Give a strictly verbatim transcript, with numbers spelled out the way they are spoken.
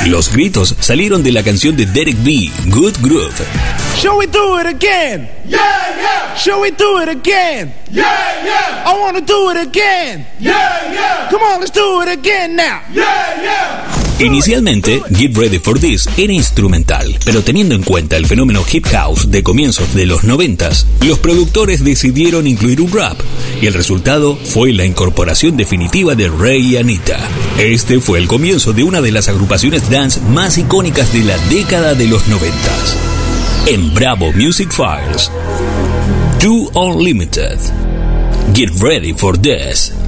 Los gritos salieron de la canción de Derek B, Good Groove. Shall we do it again? Yeah, yeah. Shall we do it again? Yeah, yeah. I wanna do it again. Yeah, yeah. Come on, let's do it again now. Yeah, yeah. Inicialmente, Get Ready for This era instrumental, pero teniendo en cuenta el fenómeno hip house de comienzos de los noventas, los productores decidieron incluir un rap, y el resultado fue la incorporación definitiva de Ray y Anita. Este fue el comienzo de una de las agrupaciones dance más icónicas de la década de los noventas. En Bravo Music Files, Do Unlimited, Get Ready for This.